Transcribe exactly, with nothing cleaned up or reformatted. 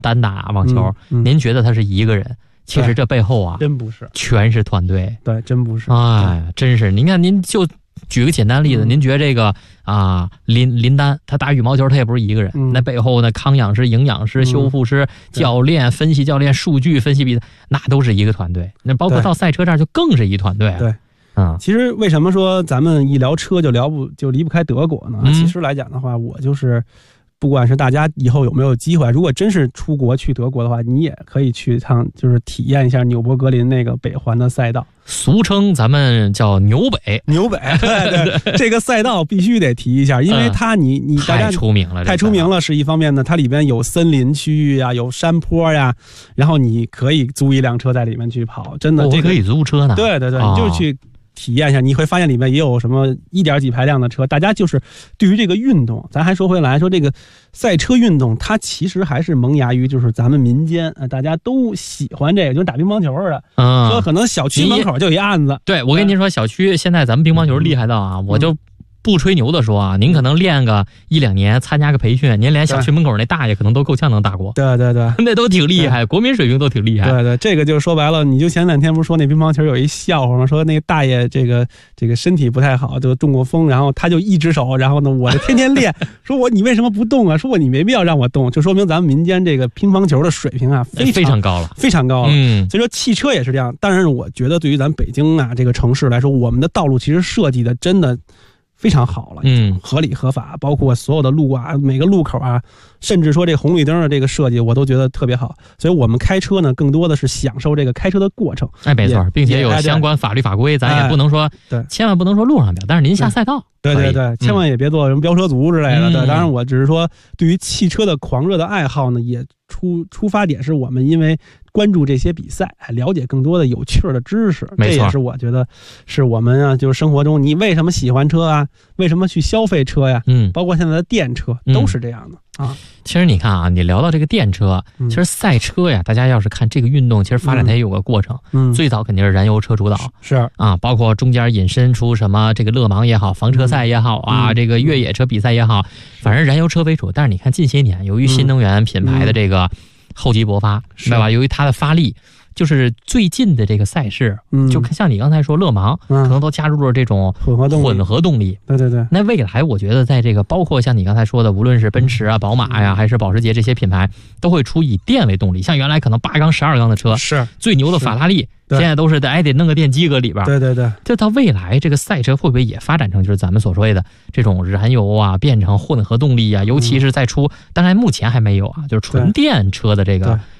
单打网球， 嗯嗯、 您觉得他是一个人，其实这背后啊， 真不是， 全是团队。 对，真不是。 哎，真是。您看，您就举个简单例子，嗯、您觉得这个啊，林林丹他打羽毛球，他也不是一个人， 嗯、 那背后呢，康养师、营养师、修复师、嗯、教练、分析教练、数据分析比赛，那都是一个团队。那包括到赛车这儿就更是一团队、啊。 对。 嗯， 其实为什么说咱们一聊车就聊不就离不开德国呢？ 嗯、 其实来讲的话，我就是，不管是大家以后有没有机会，如果真是出国去德国的话，你也可以去趟，就是体验一下纽博格林那个北环的赛道， 俗称咱们叫纽北。 纽北，对对，这个赛道必须得提一下，因为它你你大家太出名了， 太出名了是一方面呢，它里边有森林区域呀，有山坡呀，然后你可以租一辆车在里面去跑，真的， 我、这个、可以租车呢。 对对对，哦、你就去。体验一下，你会发现里面也有什么一点几排量的车。大家就是对于这个运动，咱还说回来说这个赛车运动，它其实还是萌芽于就是咱们民间，呃，大家都喜欢这个，就打乒乓球的。嗯，说可能小区门口就有一案子。 对，我跟您说，小区现在咱们乒乓球厉害到啊，嗯、我就。不吹牛的说啊，您可能练个一两年，参加个培训，您连小区门口那大爷可能都够呛能打过。 对对对， 那都挺厉害，国民水平都挺厉害。 对对，这个就说白了，你就前两天不是说那乒乓球有一笑话吗？说那个大爷这个这个身体不太好，就中过风，然后他就一只手，然后呢，我天天练，说我你为什么不动啊？说我你没必要让我动，就说明咱们民间这个乒乓球的水平啊，非常非常高了， 非常高了。 嗯， 所以说汽车也是这样。当然，我觉得对于咱北京啊这个城市来说，我们的道路其实设计的真的非常好了， 嗯， 合理合法，包括所有的路啊，每个路口啊，甚至说这红绿灯的这个设计，我都觉得特别好。所以我们开车呢，更多的是享受这个开车的过程。 哎，没错，并且有相关法律法规，咱也不能说， 对， 千万不能说路上标，但是您下赛道， 对对对，千万也别做什么飙车族之类的。 嗯、 对，当然我只是说，对于汽车的狂热的爱好呢，也出出发点是我们因为关注这些比赛，了解更多的有趣的知识， 没错， 这也是我觉得是我们啊，就是生活中你为什么喜欢车啊，为什么去消费车呀？ 嗯， 包括现在的电车都是这样的、嗯、啊。 其实你看啊，你聊到这个电车， 嗯、 其实赛车呀，大家要是看这个运动，其实发展它也有个过程。 嗯， 最早肯定是燃油车主导， 是啊，包括中间引申出什么这个勒芒也好，房车赛也好啊， 嗯、 这个越野车比赛也好，反正燃油车为主。但是你看近些年，由于新能源品牌的这个厚积薄发，对吧？由于它的发力。就是最近的这个赛事， 嗯， 就像你刚才说，勒芒、嗯、可能都加入了这种混合动力。 混合动力， 对对对。 那未来我觉得，在这个包括像你刚才说的，无论是奔驰啊、宝马呀，还是保时捷这些品牌，都会出以电为动力。像原来可能八缸、十二缸的车， 是最牛的法拉利，现在都是得哎得弄个电机搁里边。 对对对。 就到未来，这个赛车会不会也发展成就是咱们所说的这种燃油啊变成混合动力啊？尤其是在出，当然目前还没有啊，就是纯电车的这个